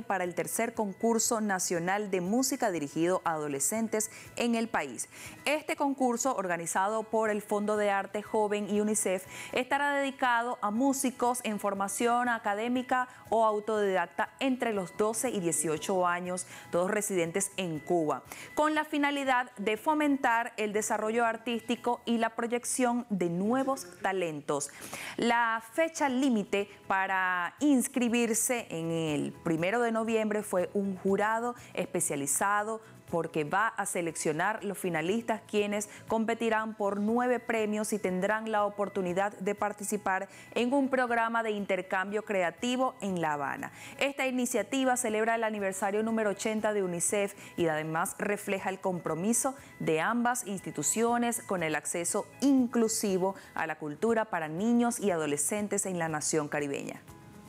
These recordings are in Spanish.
para el tercer concurso nacional de música dirigido a adolescentes en el país. Este concurso, organizado por el Fondo de Arte Joven y UNICEF, estará dedicado a músicos en formación académica o autodidacta entre los 12 y 18 años, todos residentes en Cuba, con la finalidad de fomentar el desarrollo artístico y la proyección de nuevos talentos. La fecha límite para inscribirse en el 1 de noviembre fue un jurado especializado porque va a seleccionar los finalistas, quienes competirán por 9 premios y tendrán la oportunidad de participar en un programa de intercambio creativo en La Habana. Esta iniciativa celebra el aniversario número 80 de UNICEF y además refleja el compromiso de ambas instituciones con el acceso inclusivo a la cultura para niños y adolescentes en la nación caribeña.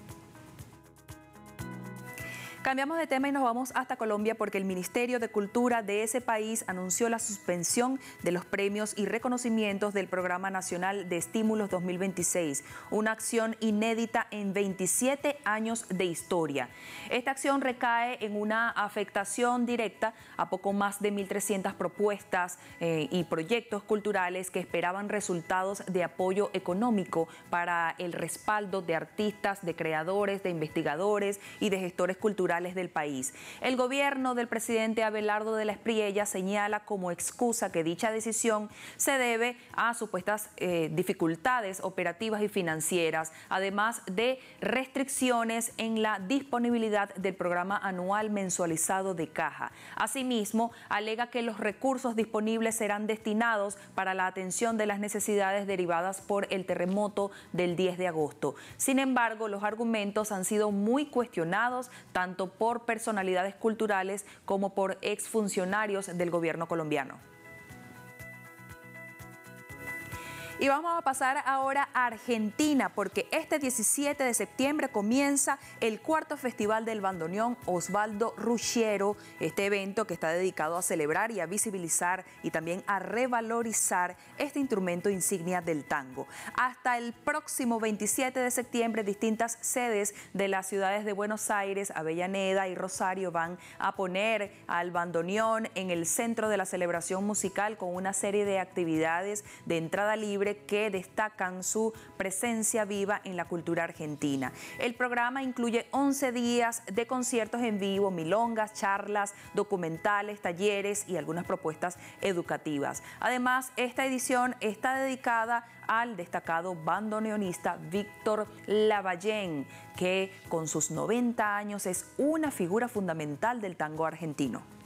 Cambiamos de tema y nos vamos hasta Colombia porque el Ministerio de Cultura de ese país anunció la suspensión de los premios y reconocimientos del Programa Nacional de Estímulos 2026, una acción inédita en 27 años de historia. Esta acción recae en una afectación directa a poco más de 1.300 propuestas y proyectos culturales que esperaban resultados de apoyo económico para el respaldo de artistas, de creadores, de investigadores y de gestores culturales del país. El gobierno del presidente Abelardo de la Espriella señala como excusa que dicha decisión se debe a supuestas dificultades operativas y financieras, además de restricciones en la disponibilidad del programa anual mensualizado de caja. Asimismo, alega que los recursos disponibles serán destinados para la atención de las necesidades derivadas por el terremoto del 10 de agosto. Sin embargo, los argumentos han sido muy cuestionados tanto por personalidades culturales como por exfuncionarios del gobierno colombiano. Y vamos a pasar ahora a Argentina, porque este 17 de septiembre comienza el cuarto Festival del Bandoneón Osvaldo Ruggiero, este evento que está dedicado a celebrar y a visibilizar y también a revalorizar este instrumento insignia del tango. Hasta el próximo 27 de septiembre, distintas sedes de las ciudades de Buenos Aires, Avellaneda y Rosario van a poner al bandoneón en el centro de la celebración musical con una serie de actividades de entrada libre que destacan su presencia viva en la cultura argentina. El programa incluye 11 días de conciertos en vivo, milongas, charlas, documentales, talleres y algunas propuestas educativas. Además, esta edición está dedicada al destacado bandoneonista Víctor Lavallén, que con sus 90 años es una figura fundamental del tango argentino.